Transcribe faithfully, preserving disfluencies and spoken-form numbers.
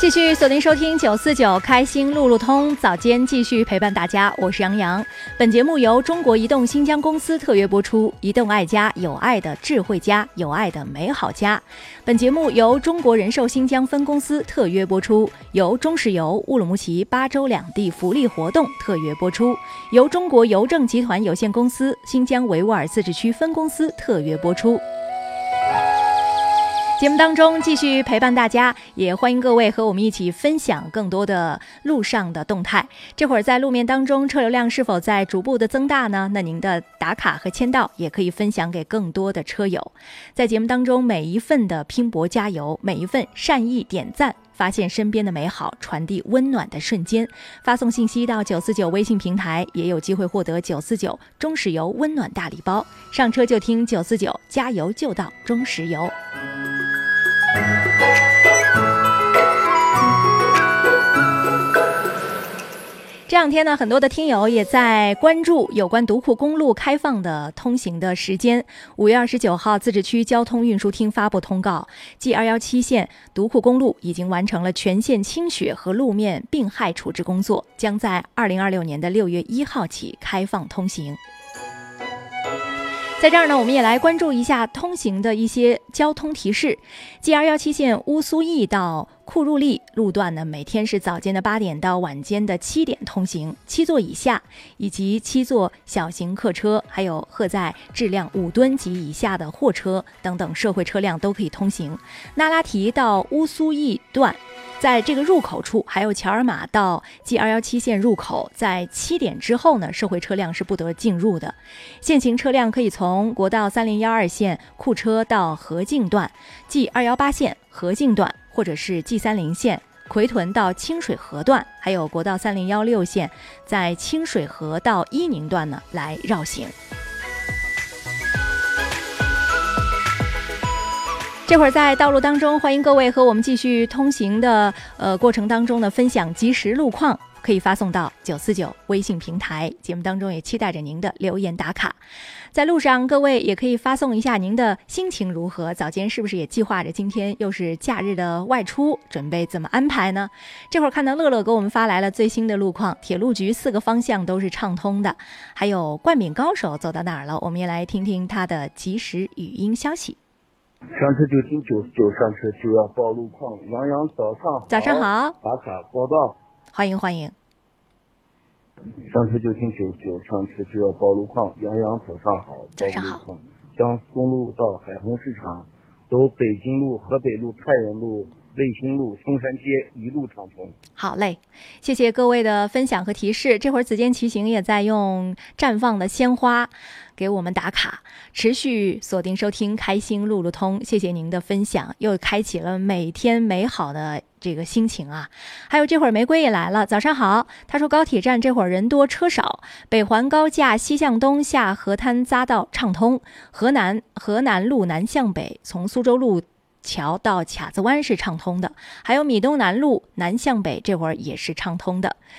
继续锁定收听九四九开心路路通，早间继续陪伴大家，我是杨洋。本节目由中国移动新疆公司特约播出，移动爱家，有爱的智慧家，有爱的美好家。本节目由中国人寿新疆分公司特约播出，由中石油乌鲁木齐巴州两地福利活动特约播出，由中国邮政集团有限公司新疆维吾尔自治区分公司特约播出。节目当中继续陪伴大家，也欢迎各位和我们一起分享更多的路上的动态。这会儿在路面当中车流量是否在逐步的增大呢？那您的打卡和签到也可以分享给更多的车友。在节目当中，每一份的拼搏加油，每一份善意点赞，发现身边的美好，传递温暖的瞬间，发送信息到九四九微信平台，也有机会获得九四九中石油温暖大礼包。上车就听九四九，加油就到中石油。这两天呢，很多的听友也在关注有关独库公路开放的通行的时间。五月二十九号，自治区交通运输厅发布通告，G 二一七线独库公路已经完成了全线清雪和路面病害处置工作，将在二零二六年的六月一号起开放通行。在这儿呢，我们也来关注一下通行的一些交通提示。G 二一七线乌苏驿到库入利路段呢，每天是早间的八点到晚间的七点通行，七座以下以及七座小型客车，还有荷载质量五吨及以下的货车等等社会车辆都可以通行。那拉提到乌苏驿段，在这个入口处，还有乔尔玛到 G 二一七线入口，在七点之后呢，社会车辆是不得进入的。现行车辆可以从国道三零一二线库车到河静段， G 二一八线河静段，或者是 G 三零线奎屯到清水河段，还有国道三零一六线在清水河到伊宁段呢来绕行。这会儿在道路当中，欢迎各位和我们继续通行的呃过程当中呢，分享即时路况，可以发送到九四九微信平台。节目当中也期待着您的留言打卡。在路上，各位也可以发送一下您的心情如何，早间是不是也计划着今天又是假日的外出，准备怎么安排呢？这会儿看到乐乐给我们发来了最新的路况，铁路局四个方向都是畅通的，还有冠冕高手走到哪儿了，我们也来听听他的即时语音消息。 上车就听九十九，上车就要报路况。杨洋早上好， 早上好， 打卡报道， 欢迎欢迎。 上车就听九十九，上车就要报路况。杨洋早上好， 早上好。 将松路到海虹市场，走北京路、河北路、太原路、卫星路、松山街一路畅通。 好嘞，谢谢各位的分享和提示。这会儿紫金骑行也在用绽放的鲜花给我们打卡，持续锁定收听开心路路通，谢谢您的分享，又开启了每天美好的这个心情啊。还有这会儿玫瑰也来了，早上好。他说高铁站这会儿人多车少，北环高架西向东下河滩匝道畅通，河南河南路南向北从苏州路桥到卡子湾是畅通的，还有米东南路南向北这会儿也是畅通的。